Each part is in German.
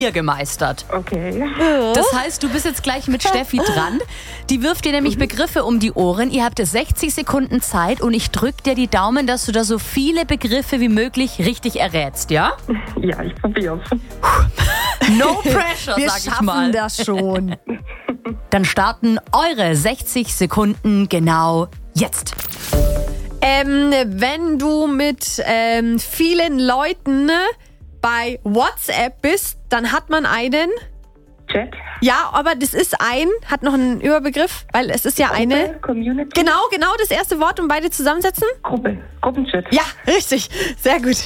gemeistert. Okay. Das heißt, du bist jetzt gleich mit Steffi dran. Die wirft dir nämlich Begriffe um die Ohren. Ihr habt 60 Sekunden Zeit und ich drück dir die Daumen, dass du da so viele Begriffe wie möglich richtig errätst, ja? Ja, ich probier's. No pressure, Wir sag ich schaffen mal. das schon. Dann starten eure 60 Sekunden genau jetzt. Wenn du mit vielen Leuten bei WhatsApp bist, dann hat man einen... Chat. Ja, aber das ist hat noch einen Überbegriff, weil es ist ja eine... Community. Genau, das erste Wort und beide zusammensetzen. Gruppe. Gruppenchat. Ja, richtig. Sehr gut.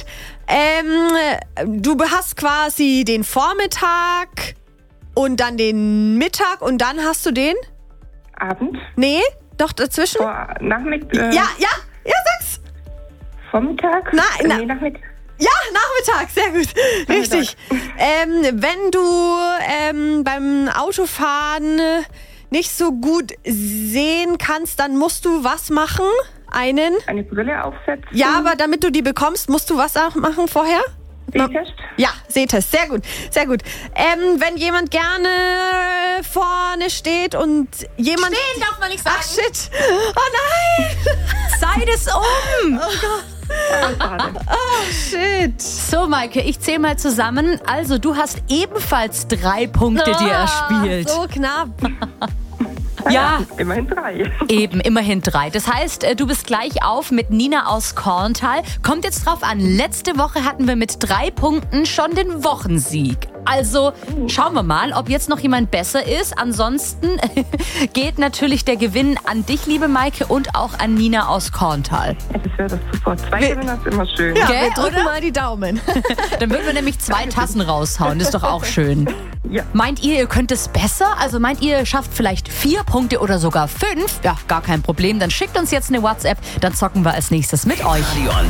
Du hast quasi den Vormittag und dann den Mittag und dann hast du den... Abend. Nee, doch dazwischen? Nachmittag. Ja, sag's. Vormittag. Nein, Nee, Nachmittag. Ja, Nachmittag, sehr gut. Richtig. Wenn du beim Autofahren nicht so gut sehen kannst, dann musst du was machen? Eine Brille aufsetzen. Ja, aber damit du die bekommst, musst du was auch machen vorher? Sehtest? Ja, Sehtest. Sehr gut, sehr gut. Wenn jemand gerne vorne steht und jemand... Stehen darf man nicht sagen. Ach, shit. Oh nein. Sei das um! Oh Gott. Shit. So, Maike, ich zähle mal zusammen. Also, du hast ebenfalls 3 Punkte dir erspielt. So knapp. Ja, Immerhin 3. eben, immerhin 3. Das heißt, du bist gleich auf mit Nina aus Korntal. Kommt jetzt drauf an, letzte Woche hatten wir mit 3 Punkten schon den Wochensieg. Also schauen wir mal, ob jetzt noch jemand besser ist. Ansonsten geht natürlich der Gewinn an dich, liebe Maike, und auch an Nina aus Korntal. Ja, das wäre doch super. 2 Gewinner ist immer schön. Ja, Gell, wir drücken oder? mal die Daumen. Dann würden wir nämlich 2 Tassen raushauen. Das ist doch auch schön. Ja. Meint ihr könnt es besser? Also meint ihr schafft vielleicht 4 Punkte oder sogar 5? Ja, gar kein Problem. Dann schickt uns jetzt eine WhatsApp, dann zocken wir als nächstes mit euch.